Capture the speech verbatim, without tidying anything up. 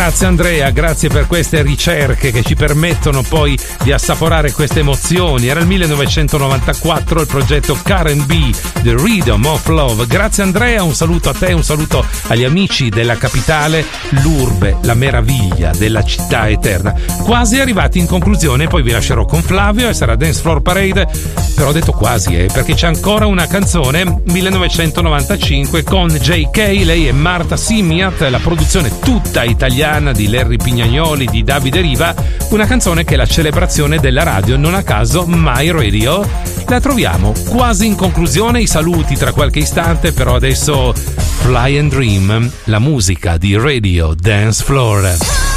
Grazie Andrea, grazie per queste ricerche che ci permettono poi di assaporare queste emozioni. Era il millenovecentonovantaquattro, il progetto K and B, The Rhythm of Love. Grazie Andrea, un saluto a te, un saluto agli amici della capitale, l'urbe, la meraviglia della città eterna. Quasi arrivati in conclusione, poi vi lascerò con Flavio e sarà Dance Floor Parade, però ho detto quasi, eh, perché c'è ancora una canzone, millenovecentonovantacinque, con J K, lei è Marta Simiat, la produzione tutta italiana di Larry Pignagnoli, di Davide Riva, una canzone che è la celebrazione della radio, non a caso My Radio. La troviamo quasi in conclusione, i saluti tra qualche istante, però adesso Fly and Dream, la musica di Radio Dance Floor.